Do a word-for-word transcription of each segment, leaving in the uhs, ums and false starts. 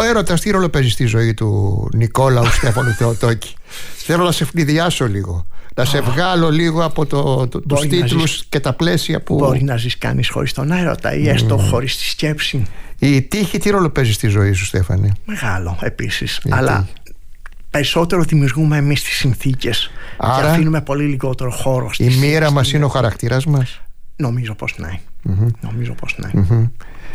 έρωτας τι ρόλο παίζει στη ζωή του Νικόλαου Στέφανου Θεοτόκη? Θέλω να σε φνηδιάσω λίγο, να σε βγάλω λίγο από το, το, τους τίτλους ζεις, και τα πλαίσια που... Μπορεί να ζεις κανείς χωρίς τον έρωτα ή έστω mm. χωρίς τη σκέψη. Η τύχη τι ρόλο παίζει στη ζωή σου, Στέφανη? Μεγάλο επίσης. Γιατί? Αλλά περισσότερο δημιουργούμε εμείς τις συνθήκες. Άρα, και αφήνουμε πολύ λιγότερο χώρο. Η μοίρα μας είναι ο χαρακτήρας μας. Νομίζω πως ναι. Mm-hmm. Νομίζω πως ναι. Mm-hmm.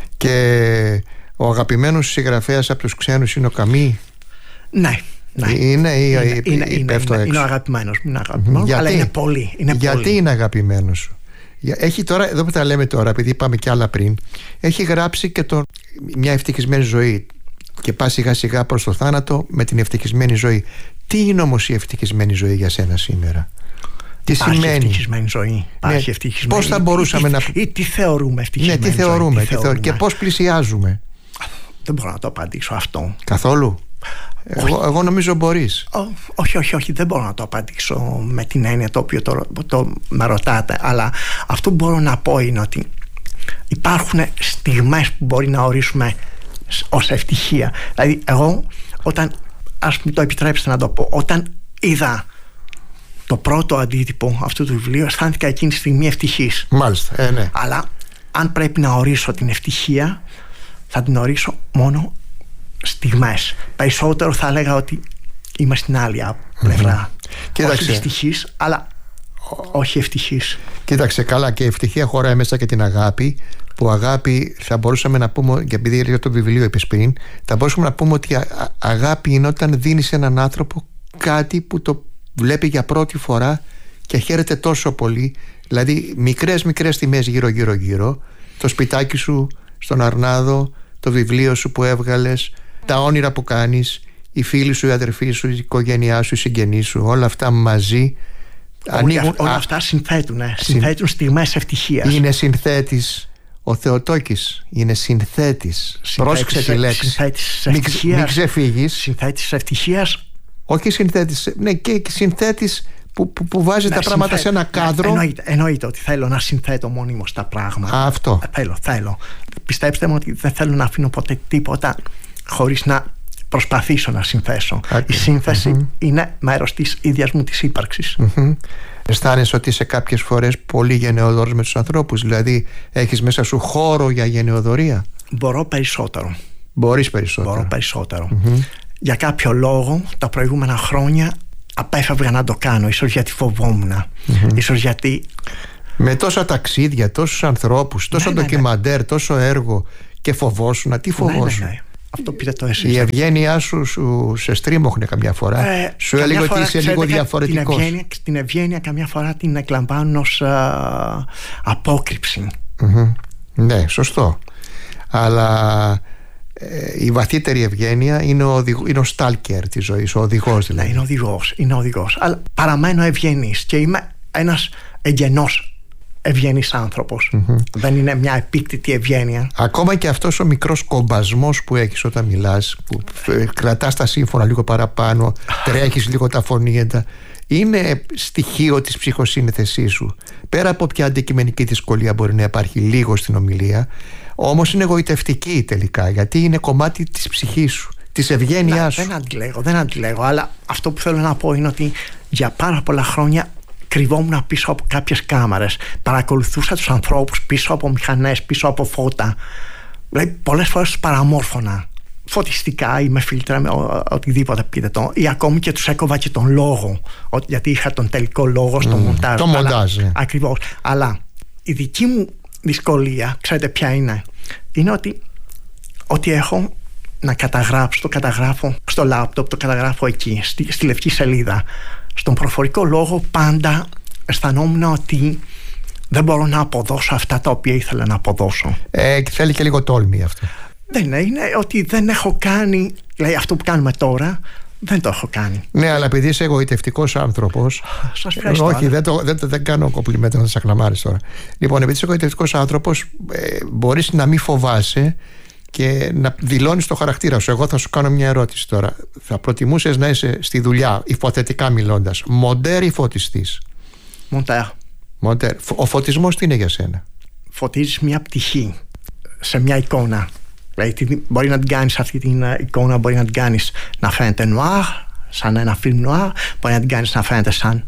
Και ο αγαπημένος συγγραφέας από τους ξένους είναι ο Καμί? Ναι. Ναι. Είναι ή είναι, είναι, είναι, είναι, είναι, είναι ο αγαπημένος μου, είναι αγαπημένος, mm-hmm. αλλά είναι πολύ, είναι γιατί πολύ. Είναι αγαπημένος σου? Έχει τώρα, εδώ που τα λέμε τώρα, επειδή είπαμε κι άλλα πριν, έχει γράψει και το «Μια ευτυχισμένη ζωή» και πάει σιγά σιγά προς το θάνατο με την ευτυχισμένη ζωή. Τι είναι όμως η ευτυχισμένη ζωή για σένα σήμερα? Τι Υπάρχει σημαίνει ευτυχισμένη ζωή? Υπάρχει ναι. ευτυχισμένη... Πώς θα μπορούσαμε ή, να... ή, ή τι θεωρούμε ευτυχισμένη ναι, τι ζωή? θεωρούμε, τι τι θεωρούμε. Και πώς πλησιάζουμε? Δεν μπορώ να το απαντήσω αυτό. Καθόλου? Εγώ, εγώ νομίζω μπορείς. Ό, όχι, όχι, όχι, δεν μπορώ να το απαντήσω με την έννοια το οποίο το, το με ρωτάτε. Αλλά αυτό που μπορώ να πω είναι ότι υπάρχουν στιγμές που μπορεί να ορίσουμε ως ευτυχία. Δηλαδή εγώ όταν, ας μου το επιτρέψετε να το πω, όταν είδα το πρώτο αντίτυπο αυτού του βιβλίου, αισθάνθηκα εκείνη τη στιγμή ευτυχής. Μάλιστα, ε, ναι. Αλλά αν πρέπει να ορίσω την ευτυχία, θα την ορίσω μόνο στιγμές. Περισσότερο θα έλεγα ότι είμαι στην άλλη πλευρά. Mm-hmm. Όχι δυστυχής, αλλά όχι ευτυχής. Κοίταξε, καλά, και η ευτυχία χωράει μέσα και την αγάπη. Που αγάπη θα μπορούσαμε να πούμε, και επειδή για το βιβλίο είπες πριν, θα μπορούσαμε να πούμε ότι α, α, αγάπη είναι όταν δίνεις σε έναν άνθρωπο κάτι που το βλέπει για πρώτη φορά και χαίρεται τόσο πολύ. Δηλαδή μικρές μικρές τιμές γύρω γύρω γύρω, το σπιτάκι σου στον Αρνάδο, το βιβλίο σου που έβγαλες, τα όνειρα που κάνεις, οι φίλοι σου, οι αδερφοί σου, η οικογένειά σου, οι συγγενείς σου, όλα αυτά μαζί ανοίγουν, όλα αυτά συνθέτουν, ε, συνθέτουν στιγμές ευτυχίας. Είναι συνθέτης ο Θεοτόκης, είναι συνθέτης. Πρόσεξε τη λέξη. Συνθέτης μην, ευτυχίας. Μην ξεφύγεις. Συνθέτης ευτυχίας. Όχι συνθέτης, ναι, και συνθέτης που, που, που βάζει ναι, τα πράγματα συνθέ... σε ένα κάδρο. Ναι, εννοείται, εννοείται ότι θέλω να συνθέτω μόνιμος τα πράγματα. Α, αυτό. Θέλω, θέλω. Πιστέψτε μου ότι δεν θέλω να αφήνω ποτέ τίποτα χωρίς να προσπαθήσω να συνθέσω. Okay. Η σύνθεση mm-hmm. είναι μέρος της ίδιας μου της ύπαρξης. Mm-hmm. Αισθάνεσαι ότι είσαι κάποιες φορές πολύ γενναιοδόρος με τους ανθρώπους? Δηλαδή έχεις μέσα σου χώρο για γενναιοδορία? Μπορώ περισσότερο. Μπορείς περισσότερο? Μπορώ περισσότερο. Mm-hmm. Για κάποιο λόγο τα προηγούμενα χρόνια απέφευγα να το κάνω. Ίσως γιατί φοβόμουν. Mm-hmm. Ίσως γιατί... Με τόσα ταξίδια, τόσους ανθρώπους, τόσο ναι, ντοκιμαντέρ, ναι, ναι. τόσο έργο, και φοβόσουνα. Τι φοβόσουν? Ναι, ναι, ναι. Αυτό πήρε το εσείς. Η ευγένειά σου, σου σε στρίμωχνε καμιά φορά? Ε, σου έλεγε ότι είσαι λίγο διαφορετικός? Την ευγένεια, την ευγένεια καμιά φορά την εκλαμβάνουν ως α, απόκρυψη. Mm-hmm. Ναι, σωστό. Αλλά ε, η βαθύτερη ευγένεια είναι ο, είναι ο στάλκερ της ζωής, ο οδηγός δηλαδή. Ναι, είναι οδηγός, είναι οδηγός. Αλλά παραμένω ευγενής και είμαι ένας εγγενός ευγενής άνθρωπος. Mm-hmm. Δεν είναι μια επίκτητη ευγένεια. Ακόμα και αυτός ο μικρός κομπασμός που έχεις όταν μιλάς, που κρατάς τα σύμφωνα λίγο παραπάνω, τρέχεις λίγο τα φωνήεντα, είναι στοιχείο της ψυχοσύνθεσής σου. Πέρα από ποια αντικειμενική δυσκολία μπορεί να υπάρχει λίγο στην ομιλία, όμως είναι εγωιτευτική τελικά, γιατί είναι κομμάτι της ψυχής σου, της ευγένειάς σου. Δεν αντιλέγω, δεν αντιλέγω, αλλά αυτό που θέλω να πω είναι ότι για πάρα πολλά χρόνια κρυβόμουν πίσω από κάποιες κάμερες, παρακολουθούσα τους ανθρώπους πίσω από μηχανές, πίσω από φώτα. Δηλαδή πολλές φορές τους παραμόρφωνα φωτιστικά ή με φίλτρα, με ο, οτιδήποτε πείτε το, ή ακόμη και τους έκοβα και τον λόγο, ο, γιατί είχα τον τελικό λόγο στο mm, μοντάζ. Το μοντάζ. Αλλά, ακριβώς. Αλλά η δική μου δυσκολία, ξέρετε ποια είναι? Είναι ότι ότι έχω να καταγράψω, το καταγράφω στο λάπτοπ, το καταγράφω εκεί, στη, στη λευκή σελίδα. Στον προφορικό λόγο πάντα αισθανόμουν ότι δεν μπορώ να αποδώσω αυτά τα οποία ήθελα να αποδώσω. Ε, θέλει και λίγο τόλμη αυτό. Δεν είναι, είναι ότι δεν έχω κάνει, δηλαδή αυτό που κάνουμε τώρα δεν το έχω κάνει. Ναι, αλλά επειδή είσαι εγωιτευτικός άνθρωπος. Σας ευχαριστώ. Όχι, δεν, το, δεν, δεν κάνω κομπλιμέντο να σας ακλαμάρεις τώρα. Λοιπόν, επειδή είσαι εγωιτευτικός άνθρωπος, ε, μπορείς να μην φοβάσαι και να δηλώνεις το χαρακτήρα σου. Εγώ θα σου κάνω μια ερώτηση τώρα. Θα προτιμούσες να είσαι στη δουλειά, υποθετικά μιλώντας, μοντέρ ή φωτιστής? Μοντέρ. Μοντέρ. Ο φωτισμός τι είναι για σένα? Φωτίζεις μια πτυχή σε μια εικόνα. Δηλαδή, μπορεί να την κάνεις αυτή την εικόνα, μπορεί να την κάνεις να φαίνεται νουάρ, σαν ένα φιλμ νουάρ, μπορεί να την κάνεις να φαίνεται σαν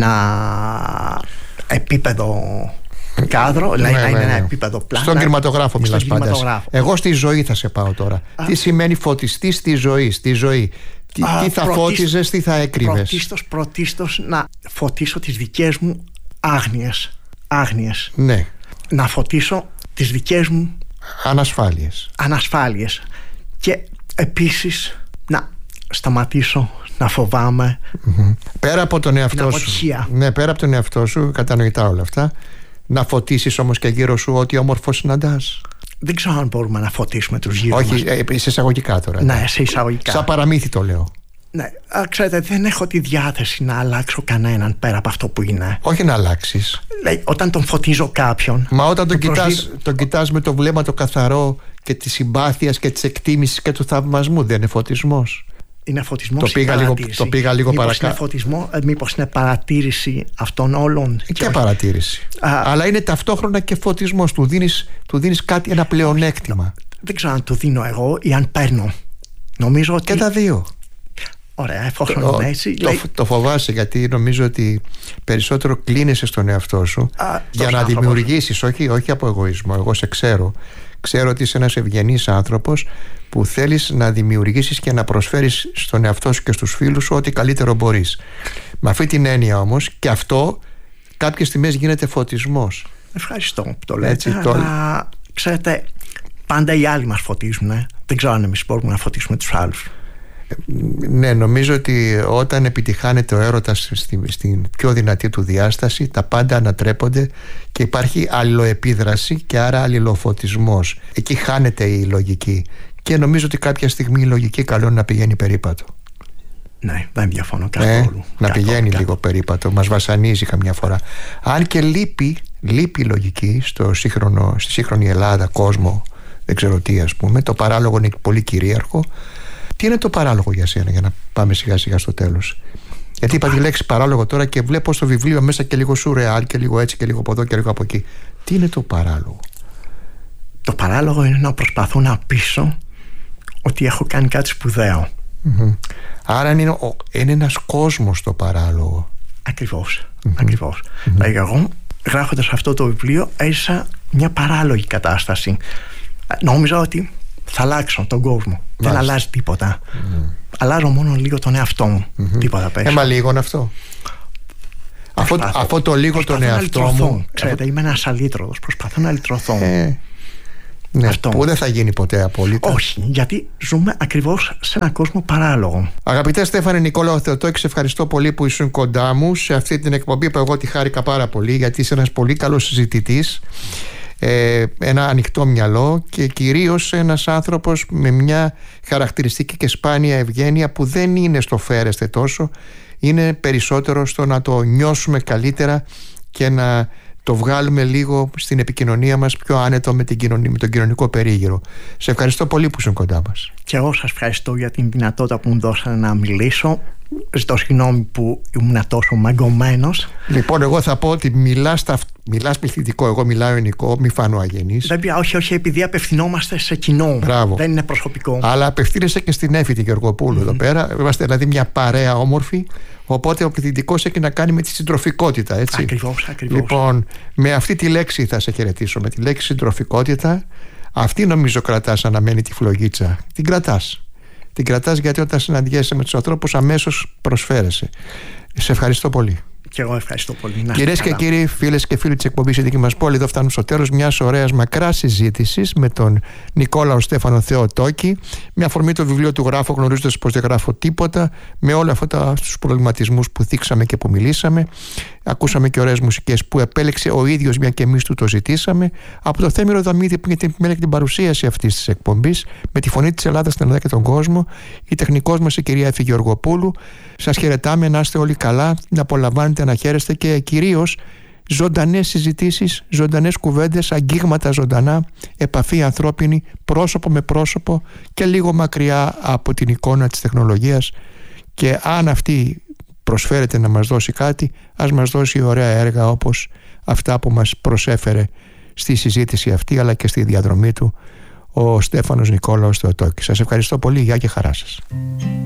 ένα επίπεδο κάδρο, δηλαδή ναι, να είναι ναι, ναι. ένα επίπεδο πλάνα. Στον κινηματογράφο μιλάς πάντα. Εγώ στη ζωή θα σε πάω τώρα. Α. Τι σημαίνει φωτιστή στη ζωή, στη ζωή. Τι, Α, τι θα πρωτίστως, φώτιζες, τι θα έκρυβες. Πρωτίστως, πρωτίστως να φωτίσω τις δικές μου άγνοιες. Άγνοιες. Ναι. Να φωτίσω τις δικές μου ανασφάλειες. Ανασφάλειες. Και επίσης να σταματήσω να φοβάμαι. Mm-hmm. Πέρα από τον εαυτό σου. Ναι, πέρα από τον εαυτό σου, κατανοητά όλα αυτά. Να φωτίσεις όμως και γύρω σου ό,τι όμορφο συναντάς. Δεν ξέρω αν μπορούμε να φωτίσουμε τους γύρω μας. Όχι, ε, σε εισαγωγικά τώρα. Ναι, σε εισαγωγικά. Σαν παραμύθι το λέω. Ναι, α, ξέρετε, δεν έχω τη διάθεση να αλλάξω κανέναν πέρα από αυτό που είναι. Όχι να αλλάξεις. Λέει, όταν τον φωτίζω κάποιον. Μα όταν τον, τον, κοιτάς, προσδι... τον κοιτάς με το βλέμμα το καθαρό και της συμπάθειας και της εκτίμησης και του θαυμασμού, δεν είναι φωτισμός? Είναι φωτισμός. Το πήγα λίγο, το πήγα λίγο μήπως παρακάτω. Είναι φωτισμό, ε, μήπως είναι παρατήρηση αυτών όλων? Και, και παρατήρηση. Α, αλλά είναι ταυτόχρονα και φωτισμός. Του δίνεις, του δίνεις κάτι, ένα πλεονέκτημα. Δεν ξέρω αν το δίνω εγώ ή αν παίρνω. Νομίζω ότι. Και τα δύο. Ωραία, εφόσον είναι έτσι. Το, λέει... το φοβάσαι, γιατί νομίζω ότι περισσότερο κλείνεσαι στον εαυτό σου Α, για να δημιουργήσεις, όχι, όχι από εγωισμό. Εγώ σε ξέρω. Ξέρω ότι είσαι ένας ευγενής άνθρωπος που θέλεις να δημιουργήσεις και να προσφέρεις στον εαυτό σου και στους φίλους σου ό,τι καλύτερο μπορείς. Με αυτή την έννοια όμως, και αυτό κάποιες στιγμές γίνεται φωτισμός. Ευχαριστώ που το λέτε. Έτσι, το... Αλλά ξέρετε, πάντα οι άλλοι μας φωτίζουν. Ε? Δεν ξέρω αν εμείς μπορούμε να φωτίσουμε τους άλλους. Ναι, νομίζω ότι όταν επιτυχάνεται ο έρωτας στην, στην πιο δυνατή του διάσταση, τα πάντα ανατρέπονται και υπάρχει αλληλοεπίδραση και άρα αλληλοφωτισμός. Εκεί χάνεται η λογική και νομίζω ότι κάποια στιγμή η λογική καλό είναι να πηγαίνει περίπατο. Ναι, δεν διαφωνώ καθόλου. Ε, να καθόλου, πηγαίνει καθόλου. λίγο περίπατο, μας βασανίζει καμιά φορά. Αν και λείπει, λείπει η λογική στο σύγχρονο, στη σύγχρονη Ελλάδα, κόσμο, δεν ξέρω τι, ας πούμε, το παράλογο είναι πολύ κυρίαρχο. Τι είναι το παράλογο για σένα, για να πάμε σιγά σιγά στο τέλος? Γιατί είπα τη λέξη παράλογο τώρα και βλέπω στο βιβλίο μέσα και λίγο σουρεάλ και λίγο έτσι και λίγο από εδώ και λίγο από εκεί. Τι είναι το παράλογο? Το παράλογο είναι να προσπαθώ να πείσω ότι έχω κάνει κάτι σπουδαίο. Mm-hmm. Άρα είναι, είναι ένας κόσμος το παράλογο. Ακριβώς, mm-hmm. ακριβώς. Mm-hmm. Δηλαδή εγώ γράφοντας αυτό το βιβλίο έζησα μια παράλογη κατάσταση. Νόμιζα ότι θα αλλάξω τον κόσμο. Μάλιστα. Δεν αλλάζει τίποτα. Mm. Αλλάζω μόνο λίγο τον εαυτό μου. Mm-hmm. Τίποτα πέρα. Έμα λίγο είναι αυτό. Αυτό, αυτό το λίγο τον εαυτό μου. Ξέρετε, είμαι ένας αλήτρωτος. Προσπαθώ να λυτρωθώ. Ε, ναι, αυτό. Που δεν θα γίνει ποτέ απόλυτα. Όχι, γιατί ζούμε ακριβώς σε έναν κόσμο παράλογο. Αγαπητέ Στέφανε Νικόλαο Θεοτόκη, σε ευχαριστώ πολύ που ήσουν κοντά μου σε αυτή την εκπομπή που εγώ τη χάρηκα πάρα πολύ, γιατί είσαι ένας πολύ καλός συζητητής. Ε, ένα ανοιχτό μυαλό και κυρίως ένας άνθρωπος με μια χαρακτηριστική και σπάνια ευγένεια που δεν είναι στο φέρεστε τόσο, είναι περισσότερο στο να το νιώσουμε καλύτερα και να το βγάλουμε λίγο στην επικοινωνία μας πιο άνετο με, την κοινωνία, με τον κοινωνικό περίγυρο. Σε ευχαριστώ πολύ που ήσουν κοντά μας. Και εγώ σας ευχαριστώ για την δυνατότητα που μου δώσατε να μιλήσω. Ζητώ συγγνώμη που ήμουν τόσο μαγκωμένος. Λοιπόν, εγώ θα πω ότι μιλάς, τα... μιλάς πληθυντικό, εγώ μιλάω ελληνικό, μη φάνω αγενής. Βέβαια, όχι, όχι, επειδή απευθυνόμαστε σε κοινό. Μπράβο. Δεν είναι προσωπικό. Αλλά απευθύνεσαι και στην Έφη την Γεωργοπούλου mm-hmm. εδώ πέρα. Είμαστε δηλαδή μια παρέα όμορφη. Οπότε ο πληθυντικός έχει να κάνει με τη συντροφικότητα, έτσι. Ακριβώς, ακριβώς. Λοιπόν, με αυτή τη λέξη θα σε χαιρετήσω, με τη λέξη συντροφικότητα. Αυτή νομίζω κρατάς αναμένη τη φλογίτσα. Την κρατάς. Την κρατάς γιατί όταν συναντιέσαι με τους ανθρώπους αμέσως προσφέρεσαι. Σε ευχαριστώ πολύ. Και εγώ ευχαριστώ πολύ. Κυρίες και κύριοι, φίλες και φίλοι της εκπομπής «Η δική μας πόλη», εδώ φτάνουμε στο τέλος μιας ωραίας μακράς συζήτησης με τον Νικόλαο Στέφανο Θεοτόκη, με αφορμή το βιβλίο του γράφω γνωρίζοντας πως δεν γράφω τίποτα, με όλα αυτά τους προβληματισμούς που θίξαμε και που μιλήσαμε. Ακούσαμε και ωραίες μουσικές που επέλεξε ο ίδιος, μια και εμείς του το ζητήσαμε, από το Θέμηρο Δαμίδη που είναι την, την παρουσίαση αυτής της εκπομπής, με τη φωνή της Ελλάδας στην Ελλάδα και τον κόσμο, η τεχνικός μας η κυρία Εφη Γεωργοπούλου. Σας χαιρετάμε, να είστε όλοι καλά, να απολαμβάνετε, να χαίρεστε και κυρίως ζωντανές συζητήσεις, ζωντανές κουβέντες, αγγίγματα ζωντανά, επαφή ανθρώπινη, πρόσωπο με πρόσωπο και λίγο μακριά από την εικόνα της τεχνολογίας. Και αν αυτή προσφέρεται να μας δώσει κάτι, ας μας δώσει ωραία έργα όπως αυτά που μας προσέφερε στη συζήτηση αυτή αλλά και στη διαδρομή του ο Στέφανος Νικόλαος Θεοτόκης. Σας ευχαριστώ πολύ. Γεια και χαρά σας.